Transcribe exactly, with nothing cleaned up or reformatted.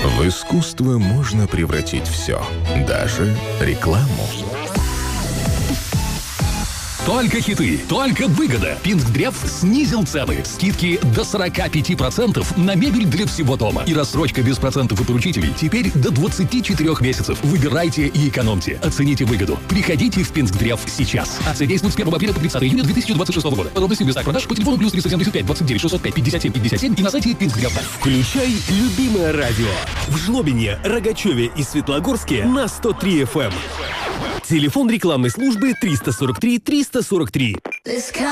В искусство можно превратить все, даже рекламу. Только хиты, только выгода. Пинсдрев снизил цены. Скидки до сорок пять процентов на мебель для всего дома. И рассрочка без процентов и поручителей теперь до двадцати четырёх месяцев. Выбирайте и экономьте. Оцените выгоду. Приходите в Пинсдрев сейчас. Акция действует с первого апреля по тридцатое июня две тысячи двадцать шестого года. Подробности в местах продаж по телефону плюс триста семьдесят пять двадцать девять шестьсот пять пятьдесят семь пятьдесят семь и на сайте Пинсдрев. Включай любимое радио. В Жлобине, Рогачеве и Светлогорске на сто три эф эм. Телефон рекламной службы триста сорок три триста сорок три.